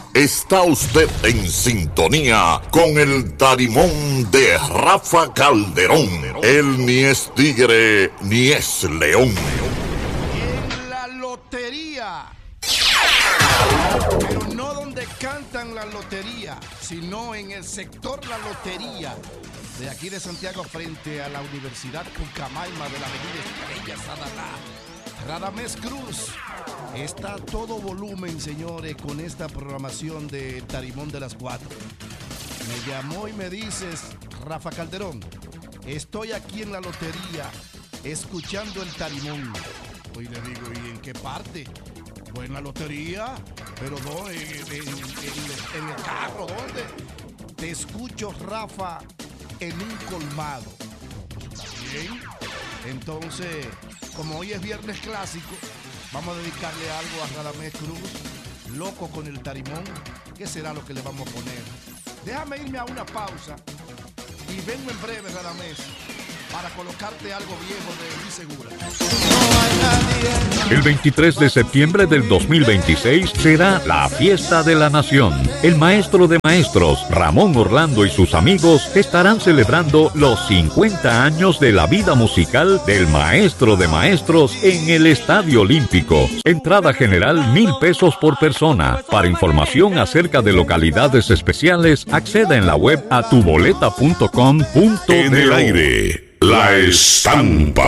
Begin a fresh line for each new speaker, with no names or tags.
Está usted en sintonía con el tarimón de Rafa Calderón. Él ni es tigre ni es león.
En la lotería. Pero no donde cantan la lotería, sino en el sector La Lotería. De aquí de Santiago, frente a la Universidad Pucamaima de la avenida Estrella Sadalá. Radamés Cruz está a todo volumen, señores, con esta programación de Tarimón de las 4. Me llamó y me dices, Rafa Calderón, estoy aquí en la lotería escuchando el Tarimón. Hoy le digo, ¿y en qué parte? Pues en la lotería, pero no, en el carro, ¿dónde? Te escucho, Rafa, en un colmado. Bien, entonces, como hoy es viernes clásico, vamos a dedicarle algo a Radamés Cruz, loco con el tarimón. ¿Qué será lo que le vamos a poner? Déjame irme a una pausa y vengo en breve, Radamés, para colocarte algo viejo de Luis Segura.
El 23 de septiembre del 2026 será la fiesta de la nación. El maestro de maestros, Ramón Orlando, y sus amigos estarán celebrando los 50 años de la vida musical del maestro de maestros en el Estadio Olímpico. Entrada general 1,000 pesos por persona. Para información acerca de localidades especiales, acceda en la web a tuboleta.com.do.
En el aire, la estampa.